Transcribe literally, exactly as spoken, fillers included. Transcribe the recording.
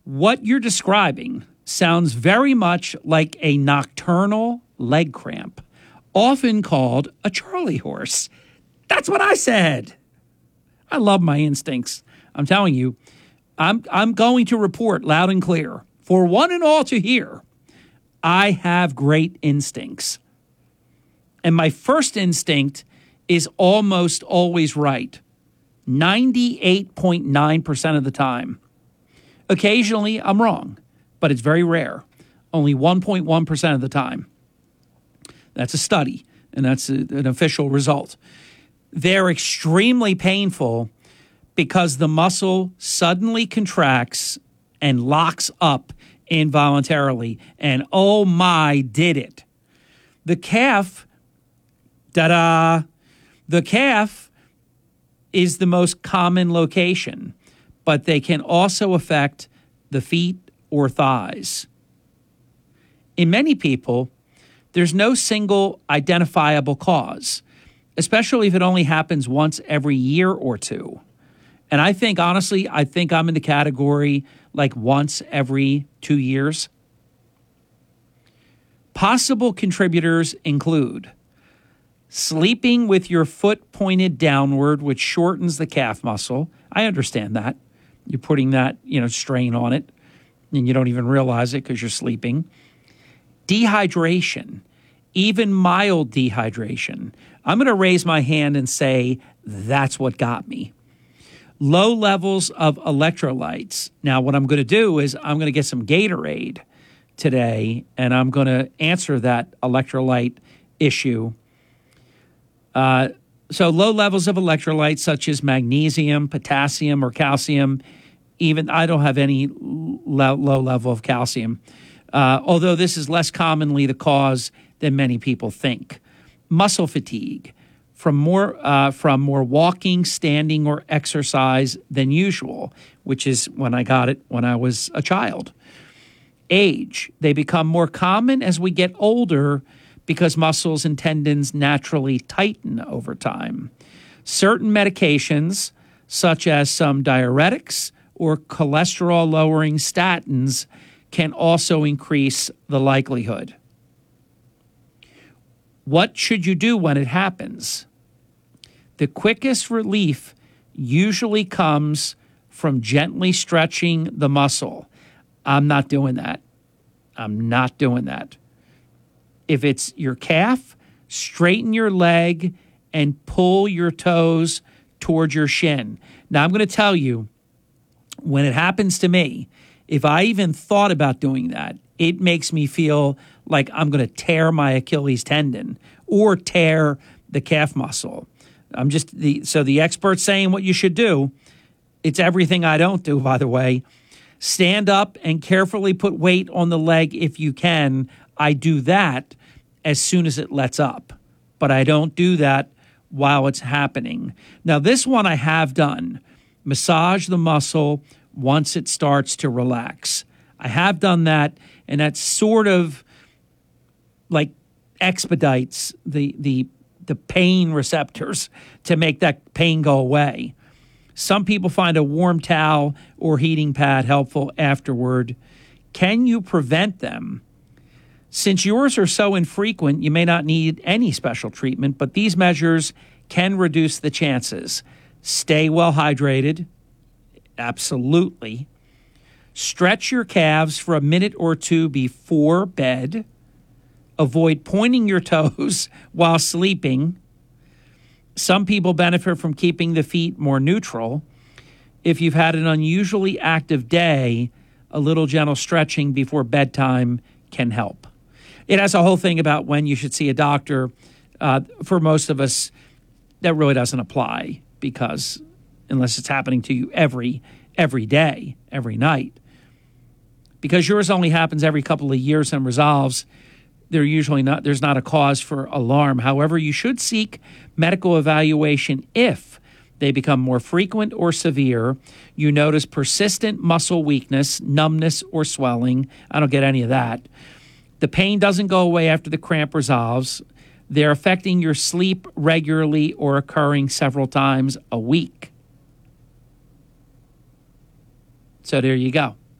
What you're describing sounds very much like a nocturnal leg cramp, often called a Charlie horse. That's what I said. I love my instincts. I'm telling you, I'm I'm going to report loud and clear for one and all to hear. I have great instincts. And my first instinct is almost always right, ninety-eight point nine percent of the time. Occasionally, I'm wrong, but it's very rare, only one point one percent of the time. That's a study, and that's a, an official result. They're extremely painful because the muscle suddenly contracts and locks up involuntarily. And oh my, did it. The calf, da-da, the calf is the most common location, but they can also affect the feet or thighs. In many people, there's no single identifiable cause, especially if it only happens once every year or two. And I think, honestly, I think I'm in the category like once every two years. Possible contributors include sleeping with your foot pointed downward, which shortens the calf muscle. I understand that. You're putting that, you know, strain on it, and you don't even realize it because you're sleeping. Dehydration, even mild dehydration. I'm going to raise my hand and say that's what got me. Low levels of electrolytes. Now, what I'm going to do is I'm going to get some Gatorade today, and I'm going to answer that electrolyte issue. Uh, so low levels of electrolytes such as magnesium, potassium, or calcium. Even I don't have any low, low level of calcium, uh, although this is less commonly the cause than many people think. Muscle fatigue. From more uh, from more walking, standing, or exercise than usual, which is when I got it when I was a child. Age. They become more common as we get older because muscles and tendons naturally tighten over time. Certain medications, such as some diuretics or cholesterol-lowering statins, can also increase the likelihood. What should you do when it happens? The quickest relief usually comes from gently stretching the muscle. I'm not doing that. I'm not doing that. If it's your calf, straighten your leg and pull your toes towards your shin. Now, I'm going to tell you, when it happens to me, if I even thought about doing that, it makes me feel like I'm going to tear my Achilles tendon or tear the calf muscle. I'm just the so the expert's saying what you should do. It's everything I don't do, by the way. Stand up and carefully put weight on the leg if you can. I do that as soon as it lets up, but I don't do that while it's happening. Now, this one I have done. Massage the muscle once it starts to relax. I have done that, and that sort of like expedites the the the pain receptors to make that pain go away. Some people find a warm towel or heating pad helpful afterward. Can you prevent them? Since yours are so infrequent, you may not need any special treatment, but these measures can reduce the chances. Stay well hydrated. Absolutely. Stretch your calves for a minute or two before bed. Avoid pointing your toes while sleeping. Some people benefit from keeping the feet more neutral. If you've had an unusually active day, a little gentle stretching before bedtime can help. It has a whole thing about when you should see a doctor. Uh, for most of us, that really doesn't apply because unless it's happening to you every every day, every night. Because yours only happens every couple of years and resolves, They're usually not, there's not a cause for alarm. However, you should seek medical evaluation if they become more frequent or severe. You notice persistent muscle weakness, numbness, or swelling. I don't get any of that. The pain doesn't go away after the cramp resolves. They're affecting your sleep regularly or occurring several times a week. So there you go.